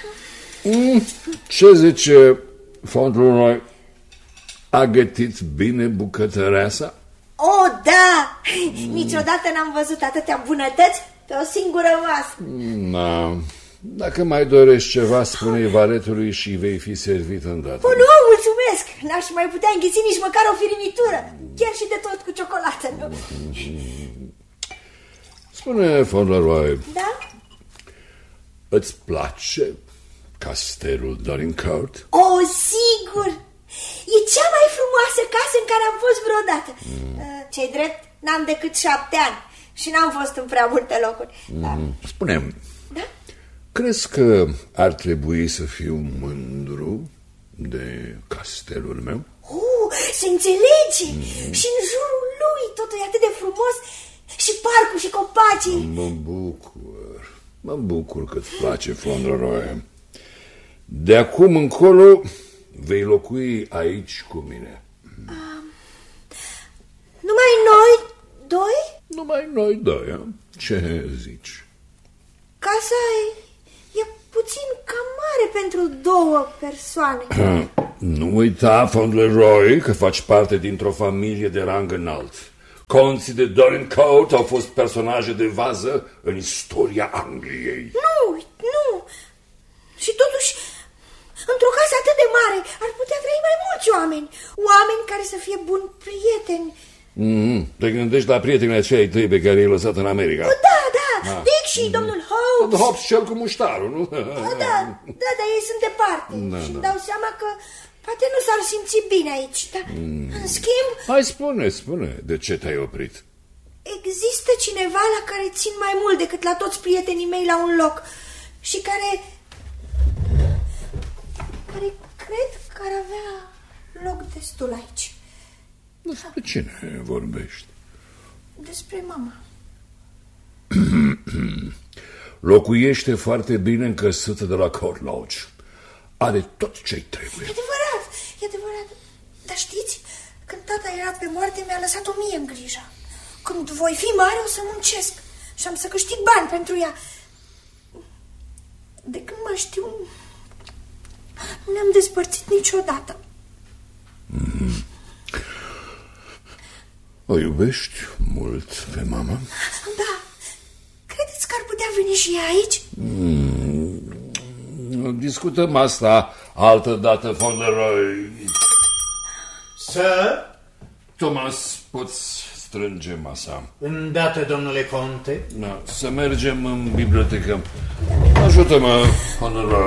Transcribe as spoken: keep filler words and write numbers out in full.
Mm, ce zice Fauntleroy? A gătit bine bucătăreasa? Oh, da! Mm. Niciodată n-am văzut atâtea bunătăți pe o singură masă. Da. Dacă mai dorești ceva, spune-i valetului și vei fi servit îndată. Oh, nu, mulțumesc! N-aș mai putea înghiți nici măcar o firimitură. Chiar și de tot cu ciocolată, nu? Spune, Fauntleroy. Da? Îți place castelul Dorincourt? Oh, sigur! E cea mai frumoasă casă în care am fost vreodată. mm. Ce-i drept, n-am decât șapte ani și n-am fost în prea multe locuri. mm. da. Spune-mi, da? crezi că ar trebui să fiu mândru de castelul meu? Oh, se înțelege! mm. Și în jurul lui totul e atât de frumos. Și parcul și copacii. Mă bucur, mă bucur că-ți place, Fauntleroy. De acum încolo vei locui aici cu mine. um, Numai noi doi? Numai noi doi, ce zici? Casa e, e puțin cam mare pentru două persoane. Nu uita, Fauntleroy, că faci parte dintr-o familie de rang înalt. Conții de Dorincourt au fost personaje de vază în istoria Angliei. Nu, nu. Și totuși, într-o casă atât de mare ar putea trăi mai mulți oameni. Oameni care să fie buni prieteni. Mm-hmm. Te gândești la prietenii acei tăi pe care i-ai lăsat în America? O, da, da, ah. Dick și mm-hmm. domnul Hobbs. Domnul Hobbs, cel cu muștarul, nu? O, da, da, dar ei sunt departe. da, și îmi da. dau seama că poate nu s-ar simți bine aici, dar mm. în schimb... Hai, spune, spune, de ce te-ai oprit? Există cineva la care țin mai mult decât la toți prietenii mei la un loc și care... care cred că ar avea loc destul aici. Despre cine vorbești? Despre mama. Locuiește foarte bine încăsută de la Court Lodge. Are tot ce-i trebuie. E adevărat, e adevărat. Dar știți, când tata era pe moarte, mi-a lăsat-o mie în grijă. Când voi fi mare, o să muncesc și am să câștig bani pentru ea. De când mă știu, nu ne-am despărțit niciodată. Mm-hmm. O iubești mult pe mama? Da. Credeți că ar putea veni și ea aici? Mm. Discutăm asta altă dată, Fauntleroy. Sir? Thomas, poți strânge masa. Îndată, domnule conte. Da, să mergem în bibliotecă. Ajută-mă, Fauntleroy.